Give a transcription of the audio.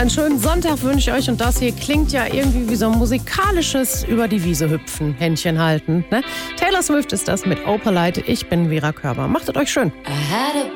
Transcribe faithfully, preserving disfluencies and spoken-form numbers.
einen schönen Sonntag wünsche ich euch. Und das hier klingt ja irgendwie wie so ein musikalisches über die Wiese hüpfen, Händchen halten. Ne? Taylor Swift ist das mit Opalite. Ich bin Vera Körber. Macht es euch schön.